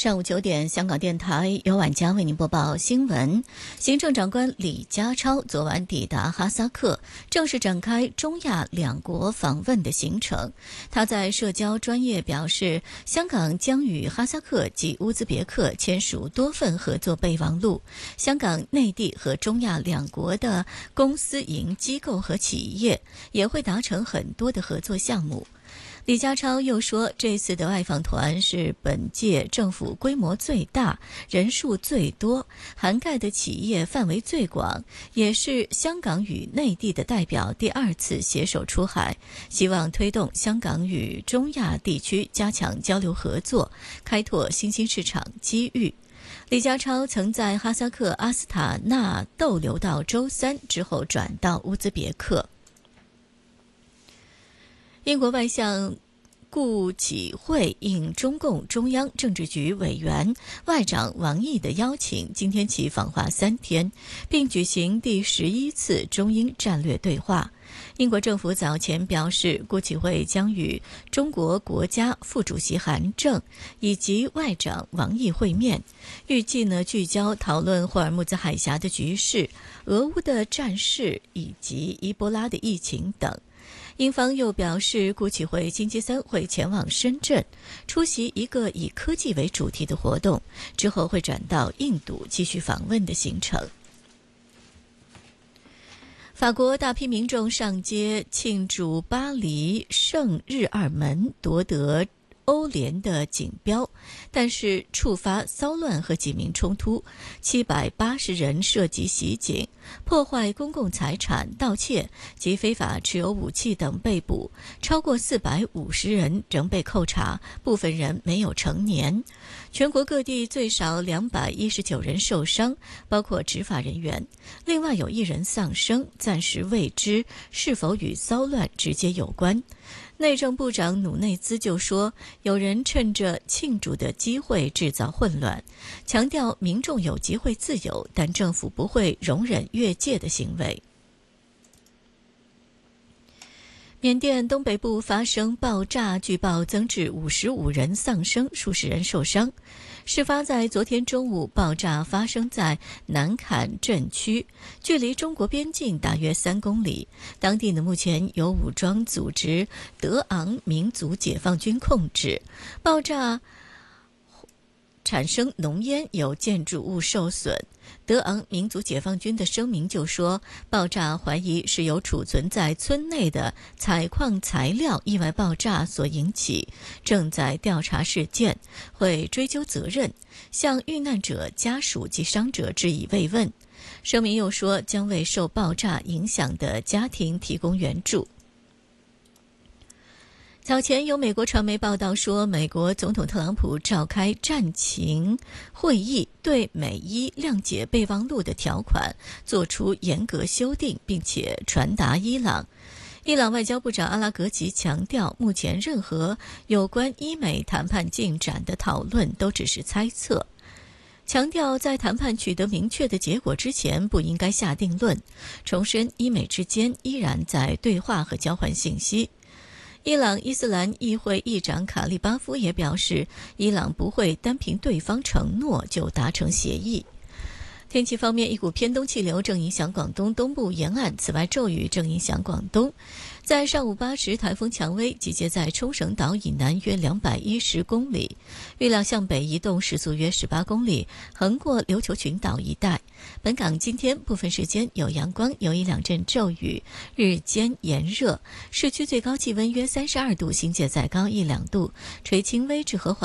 上午9点，香港电台由晚佳为您播报新闻。行政长官李家超昨晚抵达哈萨克，正式展开中亚两国访问的行程。他在社交专页表示，香港将与哈萨克及乌兹别克签署多份合作备忘录，香港、内地和中亚两国的公私营机构和企业也会达成很多的合作项目。李家超又说，这次的外访团是本届政府规模最大、人数最多、涵盖的企业范围最广，也是香港与内地的代表第2次携手出海，希望推动香港与中亚地区加强交流合作，开拓新兴市场机遇。李家超曾在哈萨克阿斯塔纳逗留到周3之后转到乌兹别克。英国外相顾启慧应中共中央政治局委员外长王毅的邀请，今天起访华3天，并举行第11次中英战略对话。英国政府早前表示，顾启慧将与中国国家副主席韩正以及外长王毅会面，预计聚焦讨论霍尔木兹海峡的局势、俄乌的战事以及伊波拉的疫情等。英方又表示，顾启慧星期3会前往深圳，出席一个以科技为主题的活动，之后会转到印度继续访问的行程。法国大批民众上街庆祝巴黎圣日耳门夺得欧联的锦标，但是触发骚乱和警民冲突，780人涉及袭警、破坏公共财产、盗窃及非法持有武器等被捕，超过450人仍被扣查，部分人没有成年。全国各地最少219人受伤，包括执法人员，另外有1人丧生，暂时未知是否与骚乱直接有关。内政部长努内兹就说，有人趁着庆祝的机会制造混乱，强调民众有集会自由，但政府不会容忍越界的行为。缅甸东北部发生爆炸，据报增至55人丧生，数十人受伤。事发在昨天中午，爆炸发生在南坎镇区，距离中国边境大约3公里。当地目前由武装组织德昂民族解放军控制。爆炸产生浓烟，有建筑物受损。德昂民族解放军的声明就说，爆炸怀疑是由储存在村内的采矿材料意外爆炸所引起，正在调查事件，会追究责任，向遇难者家属及伤者致以慰问。声明又说，将为受爆炸影响的家庭提供援助。早前有美国传媒报道说，美国总统特朗普召开战情会议，对美伊谅解备忘录的条款做出严格修订，并且传达伊朗。伊朗外交部长阿拉格吉强调，目前任何有关伊美谈判进展的讨论都只是猜测，强调在谈判取得明确的结果之前不应该下定论，重申伊美之间依然在对话和交换信息。伊朗伊斯兰议会议长卡利巴夫也表示，伊朗不会单凭对方承诺就达成协议。天气方面，一股偏东气流正影响广东东部沿岸，此外骤雨正影响广东。在上午8时，台风蔷薇集结在冲绳岛以南约210公里，预料向北移动，时速约18公里，横过琉球群岛一带。本港今天部分时间有阳光，有1-2阵骤雨，日间炎热，市区最高气温约32度，新界再高1-2度，吹轻微至和缓